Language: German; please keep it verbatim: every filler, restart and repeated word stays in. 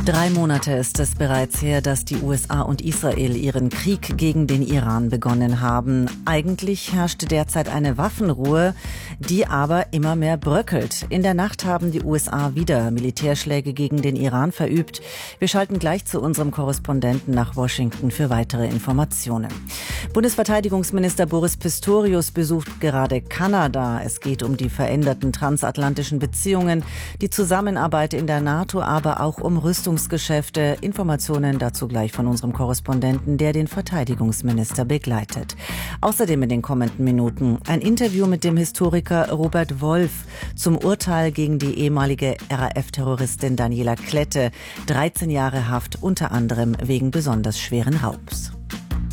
Drei Monate ist es bereits her, dass die U S A und Israel ihren Krieg gegen den Iran begonnen haben. Eigentlich herrschte derzeit eine Waffenruhe, die aber immer mehr bröckelt. In der Nacht haben die U S A wieder Militärschläge gegen den Iran verübt. Wir schalten gleich zu unserem Korrespondenten nach Washington für weitere Informationen. Bundesverteidigungsminister Boris Pistorius besucht gerade Kanada. Es geht um die veränderten transatlantischen Beziehungen, die Zusammenarbeit in der NATO, aber auch um Rüstungsgeschäfte. Informationen dazu gleich von unserem Korrespondenten, der den Verteidigungsminister begleitet. Außerdem in den kommenden Minuten ein Interview mit dem Historiker Robert Wolf zum Urteil gegen die ehemalige R A F-Terroristin Daniela Klette. dreizehn Jahre Haft, unter anderem wegen besonders schweren Raubs.